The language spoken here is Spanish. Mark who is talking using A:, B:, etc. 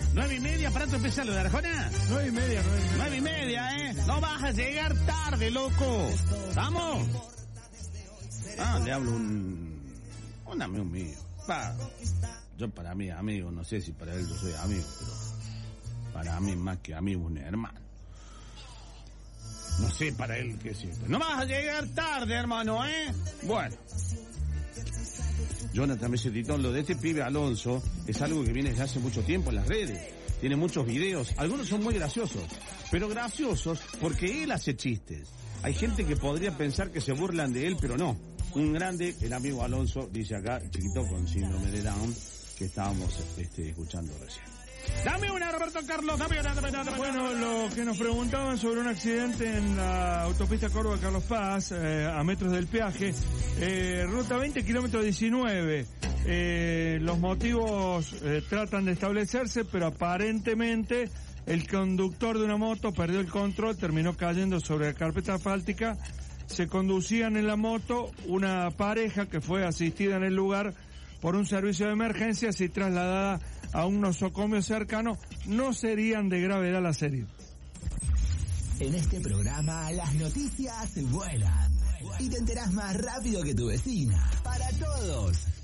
A: 9:30, para tu especial de Arjona.
B: 9:30.
A: 9:30, No vas a llegar tarde, loco. ¿Vamos? Le hablo un amigo mío. Yo para mí, amigo, no sé si para él yo soy amigo, pero para mí más que amigo, un hermano. No sé para él qué siempre. No vas a llegar tarde, hermano, Bueno. Jonathan Mesetito, lo de este pibe Alonso es algo que viene desde hace mucho tiempo en las redes. Tiene muchos videos, algunos son muy graciosos, pero graciosos porque él hace chistes. Hay gente que podría pensar que se burlan de él, pero no. Un grande, el amigo Alonso, dice acá, chiquito con síndrome de Down, que estábamos escuchando recién. Dame una, Roberto Carlos, dame una.
B: Bueno, lo que nos preguntaban sobre un accidente en la autopista Córdoba-Carlos Paz, a metros del peaje, ruta 20, kilómetro 19. Los motivos tratan de establecerse, pero aparentemente el conductor de una moto perdió el control, terminó cayendo sobre la carpeta asfáltica. Se conducían en la moto una pareja que fue asistida en el lugar por un servicio de emergencias y trasladada a un nosocomio cercano. No serían de gravedad las heridas.
C: En este programa las noticias vuelan y te enterás más rápido que tu vecina. Para todos.